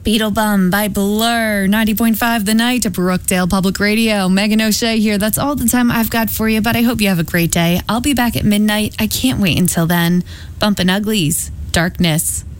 Beetle Bum by Blur, 90.5 The Night, Brookdale Public Radio. Megan O'Shea here. That's all the time I've got for you, but I hope you have a great day. I'll be back at midnight. I can't wait until then. Bumpin' Uglies, Darkness.